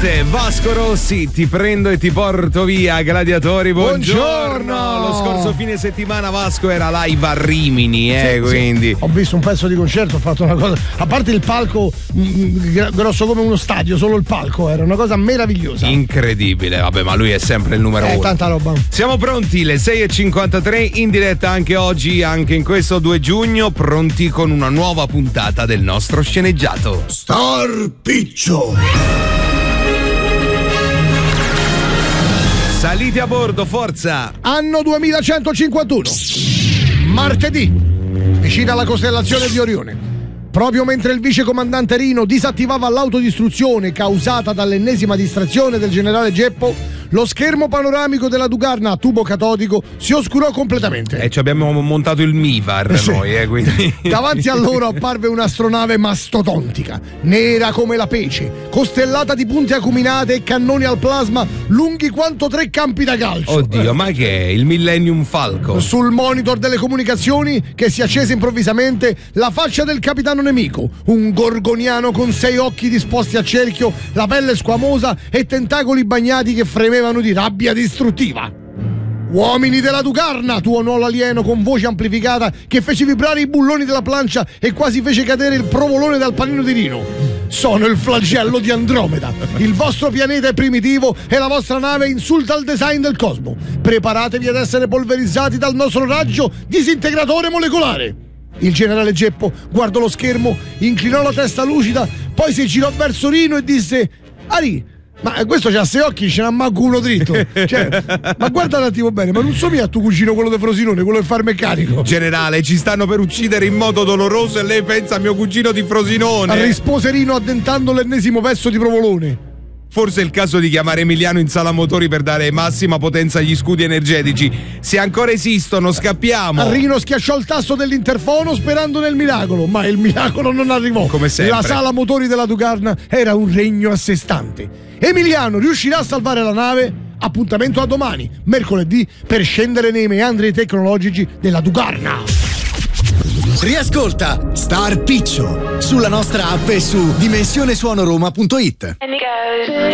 parte Vasco Rossi, ti prendo e ti porto via, gladiatori, buongiorno. Lo scorso fine settimana Vasco era live a Rimini, quindi sì. Ho visto un pezzo di concerto, ho fatto una cosa, a parte il palco grosso come uno stadio, solo il palco era una cosa meravigliosa, incredibile. Vabbè, ma lui è sempre il numero uno, tanta roba. Siamo pronti, le 6:53 in diretta anche oggi, anche in questo 2 giugno, pronti con una nuova puntata del nostro sceneggiato Star Piccio. Salite a bordo, forza! Anno 2151, martedì, vicino alla costellazione di Orione. Proprio mentre il vicecomandante Rino disattivava l'autodistruzione causata dall'ennesima distrazione del generale Geppo, lo schermo panoramico della Dugarna a tubo catodico si oscurò completamente. Ci abbiamo montato il Mivar noi, quindi. Davanti a loro apparve un'astronave mastodontica, nera come la pece, costellata di punte acuminate e cannoni al plasma lunghi quanto 3 campi da calcio. Oddio, ma che è? Il Millennium Falcon? Sul monitor delle comunicazioni, che si accese improvvisamente, la faccia del capitano nemico, un gorgoniano con 6 occhi disposti a cerchio, la pelle squamosa e tentacoli bagnati che fremevano di rabbia distruttiva. Uomini della Dugarna, tuonò l'alieno con voce amplificata che fece vibrare i bulloni della plancia e quasi fece cadere il provolone dal panino di Rino. Sono il flagello di Andromeda. Il vostro pianeta è primitivo e la vostra nave insulta il design del cosmo. Preparatevi ad essere polverizzati dal nostro raggio disintegratore molecolare. Il generale Geppo guardò lo schermo, inclinò la testa lucida, poi si girò verso Rino e disse: Ari, ma questo c'ha 6 occhi, ce n'ha manco uno dritto. Cioè, ma guarda un attimo bene, ma non somiglia a tuo cugino quello di Frosinone, quello del far meccanico? Generale, ci stanno per uccidere in modo doloroso e lei pensa a mio cugino di Frosinone? Rispose Rino addentando l'ennesimo pezzo di provolone. Forse è il caso di chiamare Emiliano in sala motori per dare massima potenza agli scudi energetici. Se ancora esistono, scappiamo. Rino schiacciò il tasto dell'interfono sperando nel miracolo, ma il miracolo non arrivò. Come sempre. La sala motori della Dugarna era un regno a sé stante. Emiliano riuscirà a salvare la nave? Appuntamento a domani, mercoledì, per scendere nei meandri tecnologici della Dugarna. Riascolta Star Piccio sulla nostra app e su dimensionesuonoroma.it.